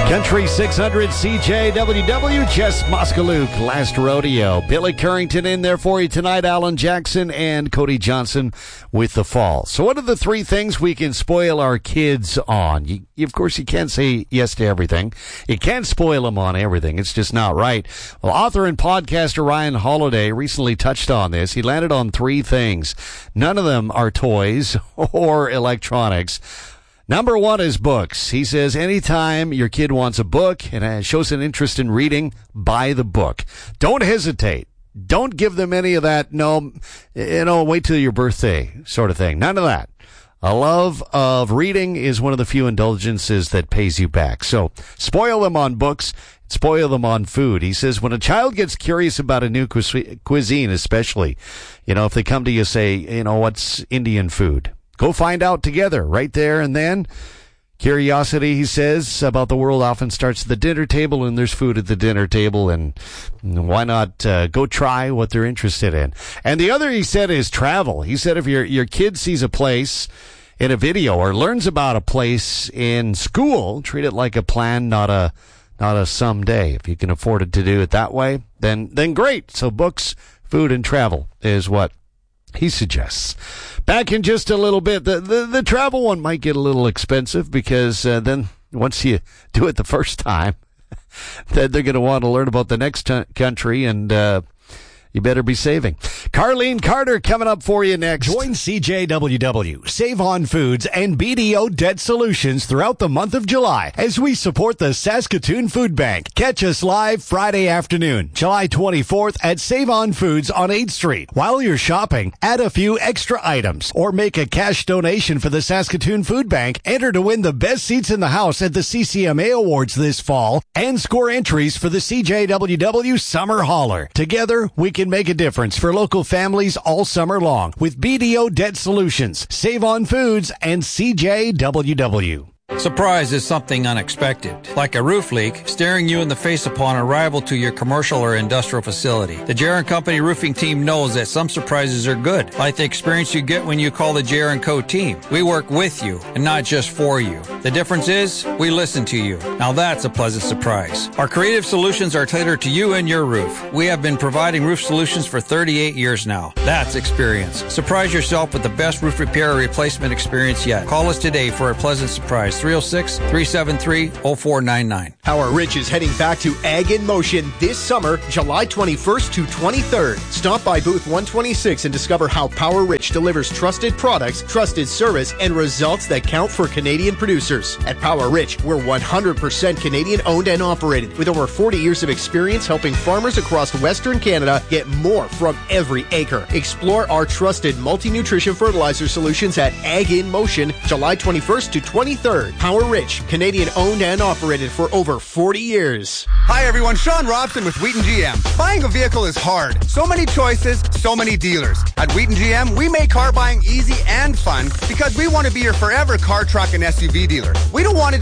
Country 600 CJWW, Jess Moskaluk, Last Rodeo. Billy Currington in there for you tonight, Alan Jackson and Cody Johnson with The Fall. So what are the three things we can spoil our kids on? Of course, you can't say yes to everything. You can't spoil them on everything. It's just not right. Well, author and podcaster Ryan Holiday recently touched on this. He landed on three things. None of them are toys or electronics. Number one is books. He says anytime your kid wants a book and shows an interest in reading, buy the book. Don't hesitate. Don't give them any of that, wait till your birthday sort of thing. None of that. A love of reading is one of the few indulgences that pays you back. So spoil them on books, spoil them on food. He says when a child gets curious about a new cuisine, especially, if they come to you say, what's Indian food? Go find out together right there and then. Curiosity, he says, about the world often starts at the dinner table, and there's food at the dinner table, and why not go try what they're interested in? And the other, he said, is travel. He said if your kid sees a place in a video or learns about a place in school, treat it like a plan, not a someday. If you can afford it to do it that way, then great. So books, food, and travel is what he suggests. Back in just a little bit, the travel one might get a little expensive because then once you do it the first time, then they're going to want to learn about the next country, and you better be saving. Carlene Carter coming up for you next. Join CJWW, Save On Foods, and BDO Debt Solutions throughout the month of July as we support the Saskatoon Food Bank. Catch us live Friday afternoon, July 24th at Save On Foods on 8th Street. While you're shopping, add a few extra items or make a cash donation for the Saskatoon Food Bank. Enter to win the best seats in the house at the CCMA Awards this fall and score entries for the CJWW Summer Hauler. Together, we can make a difference for local families all summer long with BDO Debt Solutions, Save On Foods, and CJWW. Surprise is something unexpected, like a roof leak staring you in the face upon arrival to your commercial or industrial facility. The J.R. & Company roofing team knows that some surprises are good, like the experience you get when you call the J.R. & Co. team. We work with you and not just for you. The difference is we listen to you. Now that's a pleasant surprise. Our creative solutions are tailored to you and your roof. We have been providing roof solutions for 38 years now. That's experience. Surprise yourself with the best roof repair or replacement experience yet. Call us today for a pleasant surprise. 306-373-0499. Power Rich is heading back to Ag in Motion this summer, July 21st to 23rd. Stop by booth 126 and discover how Power Rich delivers trusted products, trusted service, and results that count for Canadian producers. At Power Rich, we're 100% Canadian owned and operated, with over 40 years of experience helping farmers across Western Canada get more from every acre. Explore our trusted multi-nutrition fertilizer solutions at Ag in Motion, July 21st to 23rd. Power Rich, Canadian owned and operated for over 40 years. Hi everyone, Sean Robson with Wheaton GM. Buying a vehicle is hard. So many choices, so many dealers. At Wheaton GM, we make car buying easy and fun because we want to be your forever car, truck, and SUV dealer. We don't want to